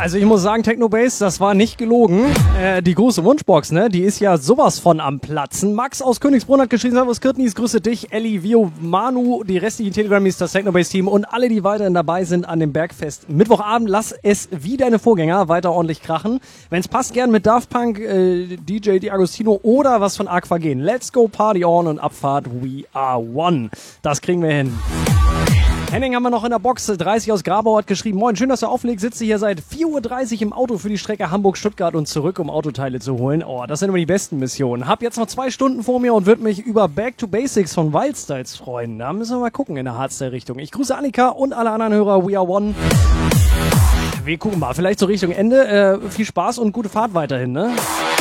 Also ich muss sagen, Technobase, das war nicht gelogen. Die große Wunschbox, ne, die ist ja sowas von am Platzen. Max aus Königsbrunn hat geschrieben, servus Kirtnis, grüße dich, Elli, Vio, Manu, die restlichen Telegram-Teams, das Technobase-Team und alle, die weiterhin dabei sind an dem Bergfest. Mittwochabend, lass es wie deine Vorgänger weiter ordentlich krachen. Wenn's passt, gern mit Daft Punk, DJ D'Agostino oder was von Aqua gehen. Let's go, Party on und Abfahrt, we are one. Das kriegen wir hin. Henning haben wir noch in der Box, 30 aus Grabau hat geschrieben, moin, schön, dass du auflegst, sitze hier seit 4:30 Uhr im Auto für die Strecke Hamburg-Stuttgart und zurück, um Autoteile zu holen. Oh, das sind immer die besten Missionen. Hab jetzt noch 2 Stunden vor mir und würde mich über Back to Basics von Wildstyles freuen. Da müssen wir mal gucken in der Hardstyle-Richtung. Ich grüße Annika und alle anderen Hörer, we are one. Wir gucken mal, vielleicht so Richtung Ende. Viel Spaß und gute Fahrt weiterhin, ne?